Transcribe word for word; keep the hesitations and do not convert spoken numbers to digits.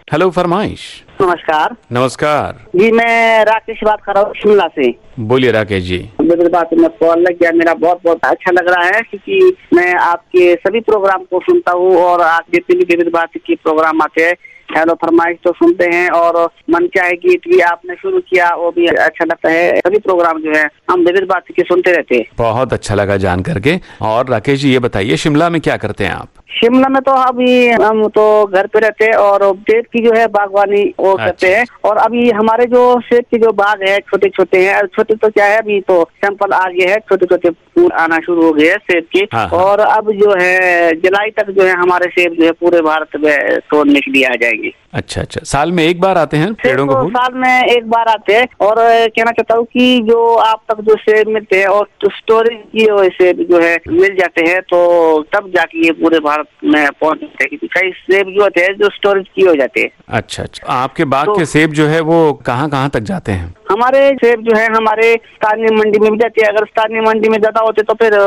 Hello फरमाइश। नमस्कार। नमस्कार जी, मैं राकेश बात कर रहा हूँ शिमला से। बोलिए राकेश जी। मेरी बात में कॉल लग गया, मेरा बहुत बहुत अच्छा लग रहा है क्योंकि मैं आपके सभी प्रोग्राम को सुनता हूँ और आप जितने भी विविध बात के प्रोग्राम आते हैं, हेलो फरमाइश तो सुनते हैं और मन चाहे गीत भी आपने शुरू किया वो भी अच्छा लगता है। सभी प्रोग्राम जो है हम विविध बात के सुनते रहते हैं। बहुत अच्छा लगा जान करके। और राकेश जी ये बताइए, शिमला में क्या करते हैं आप? शिमला में तो अभी हम तो घर पे रहते हैं और सेब की जो है बागवानी वो अच्छा। करते हैं। और अभी हमारे जो सेब के जो बाग है छोटे छोटे हैं, छोटे तो क्या है अभी तो सैंपल आ गए हैं, छोटे छोटे फूल आना शुरू हो गए हैं सेब के। हाँ, हाँ। और अब जो है जुलाई तक जो है हमारे सेब जो है पूरे भारत में तोड़ने के लिए आ जाएंगे। अच्छा अच्छा, साल में एक बार आते हैं पेड़ों सेब को तो फूल? साल में एक बार आते हैं। और कहना चाहता हूँ कि जो आप तक जो सेब मिलते हैं और स्टोरेज किए हुए सेब जो है मिल जाते हैं तो तब जाके ये पूरे भारत में पहुंच जाते हैं, क्योंकि कई सेब जो होते हैं जो स्टोरेज किए हो जाते हैं। अच्छा अच्छा, आपके बाग तो- के सेब जो है वो कहाँ कहाँ तक जाते हैं? हमारे सेब जो है हमारे स्थानीय मंडी में भी जाती है। अगर स्थानीय मंडी में ज्यादा होते तो फिर